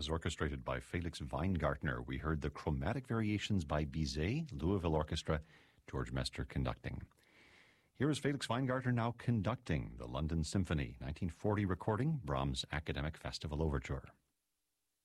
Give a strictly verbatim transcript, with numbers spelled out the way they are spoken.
as orchestrated by Felix Weingartner. We heard the Chromatic Variations by Bizet, Louisville Orchestra, George Mester conducting. Here is Felix Weingartner now conducting the London Symphony, nineteen forty recording, Brahms' Academic Festival Overture.